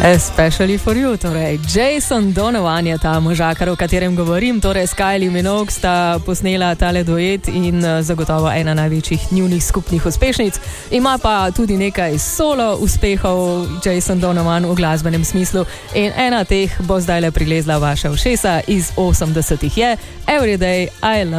Especially for you, torej Jason Donovan je ta možakar, o katerem govorim, torej Kylie Minogue sta posnela tale duet in zagotovo ena največjih njunih skupnih uspešnic. Ima pa tudi nekaj solo uspehov Jason Donovan v glasbenem smislu in ena teh bo zdajle prilezla v vaša ušesa iz 80-ih je Everyday I Love